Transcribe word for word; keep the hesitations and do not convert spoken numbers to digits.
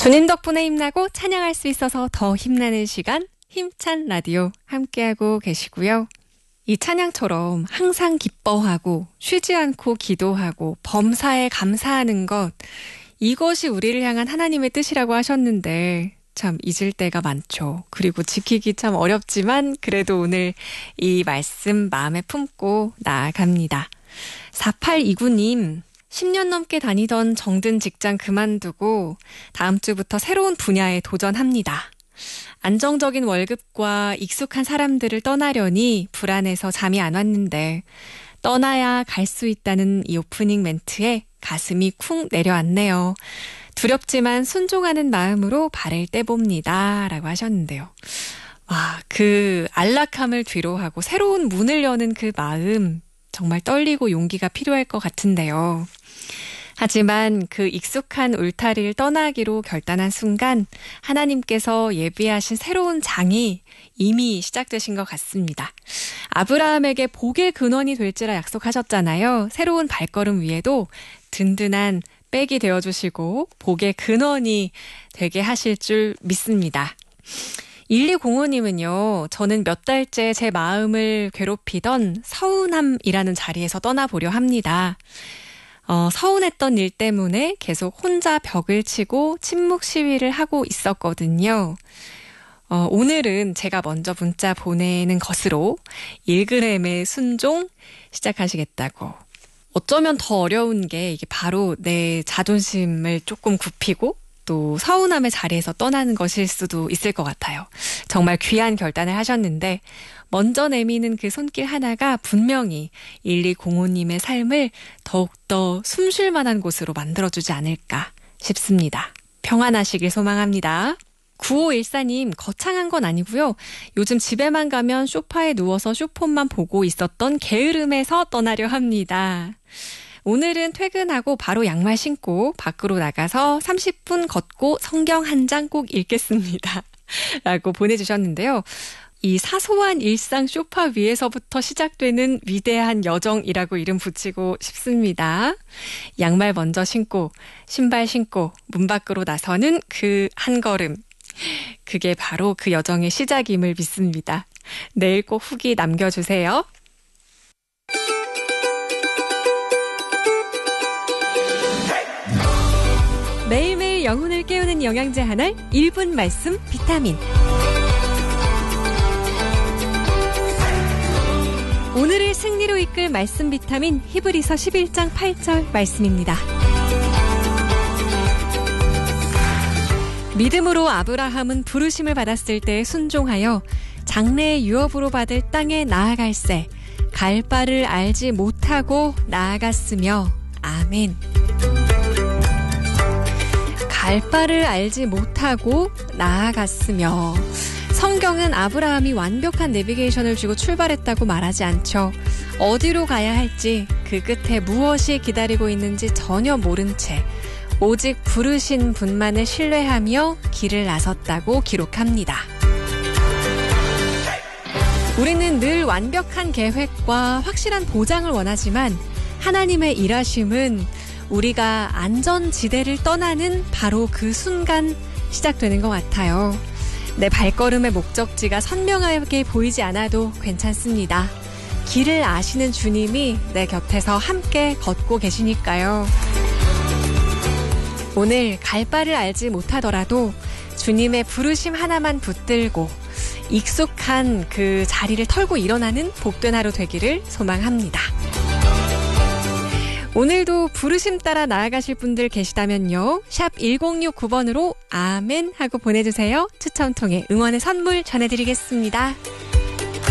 주님 덕분에 힘나고 찬양할 수 있어서 더 힘나는 시간, 힘찬 라디오 함께하고 계시고요. 이 찬양처럼 항상 기뻐하고 쉬지 않고 기도하고 범사에 감사하는 것, 이것이 우리를 향한 하나님의 뜻이라고 하셨는데 참 잊을 때가 많죠. 그리고 지키기 참 어렵지만 그래도 오늘 이 말씀 마음에 품고 나아갑니다. 사팔이구 님, 십 년 넘게 다니던 정든 직장 그만두고 다음 주부터 새로운 분야에 도전합니다. 안정적인 월급과 익숙한 사람들을 떠나려니 불안해서 잠이 안 왔는데 떠나야 갈 수 있다는 이 오프닝 멘트에 가슴이 쿵 내려앉네요. 두렵지만 순종하는 마음으로 발을 떼봅니다. 라고 하셨는데요. 와, 그 안락함을 뒤로하고 새로운 문을 여는 그 마음 정말 떨리고 용기가 필요할 것 같은데요. 하지만 그 익숙한 울타리를 떠나기로 결단한 순간 하나님께서 예비하신 새로운 장이 이미 시작되신 것 같습니다. 아브라함에게 복의 근원이 될지라 약속하셨잖아요. 새로운 발걸음 위에도 든든한 백이 되어주시고 복의 근원이 되게 하실 줄 믿습니다. 일이공오 님은요. 저는 몇 달째 제 마음을 괴롭히던 서운함이라는 자리에서 떠나보려 합니다. 어, 서운했던 일 때문에 계속 혼자 벽을 치고 침묵 시위를 하고 있었거든요. 어, 오늘은 제가 먼저 문자 보내는 것으로 일 그램의 순종 시작하시겠다고. 어쩌면 더 어려운 게 이게 바로 내 자존심을 조금 굽히고 또 서운함의 자리에서 떠나는 것일 수도 있을 것 같아요. 정말 귀한 결단을 하셨는데 먼저 내미는 그 손길 하나가 분명히 일이공오 님의 삶을 더욱더 숨쉴 만한 곳으로 만들어주지 않을까 싶습니다. 평안하시길 소망합니다. 구오일사 님, 거창한 건 아니고요. 요즘 집에만 가면 소파에 누워서 쇼폰만 보고 있었던 게으름에서 떠나려 합니다. 오늘은 퇴근하고 바로 양말 신고 밖으로 나가서 삼십 분 걷고 성경 한 장 꼭 읽겠습니다. 라고 보내주셨는데요. 이 사소한 일상 소파 위에서부터 시작되는 위대한 여정이라고 이름 붙이고 싶습니다. 양말 먼저 신고 신발 신고 문 밖으로 나서는 그 한 걸음. 그게 바로 그 여정의 시작임을 믿습니다. 내일 꼭 후기 남겨주세요. 매일매일 영혼을 깨우는 영양제 하나, 일 분 말씀 비타민. 오늘을 승리로 이끌 말씀 비타민 히브리서 십일 장 팔 절 말씀입니다. 믿음으로 아브라함은 부르심을 받았을 때 순종하여 장래의 유업으로 받을 땅에 나아갈새 갈 바를 알지 못하고 나아갔으며 아멘. 갈 바를 알지 못하고 나아갔으며. 성경은 아브라함이 완벽한 내비게이션을 쥐고 출발했다고 말하지 않죠. 어디로 가야 할지 그 끝에 무엇이 기다리고 있는지 전혀 모른 채 오직 부르신 분만을 신뢰하며 길을 나섰다고 기록합니다. 우리는 늘 완벽한 계획과 확실한 보장을 원하지만 하나님의 일하심은 우리가 안전지대를 떠나는 바로 그 순간 시작되는 것 같아요. 내 발걸음의 목적지가 선명하게 보이지 않아도 괜찮습니다. 길을 아시는 주님이 내 곁에서 함께 걷고 계시니까요. 오늘 갈 바를 알지 못하더라도 주님의 부르심 하나만 붙들고 익숙한 그 자리를 털고 일어나는 복된 하루 되기를 소망합니다. 오늘도 부르심 따라 나아가실 분들 계시다면요. 샵 일공육구 번으로 아멘 하고 보내주세요. 추첨 통해 응원의 선물 전해드리겠습니다.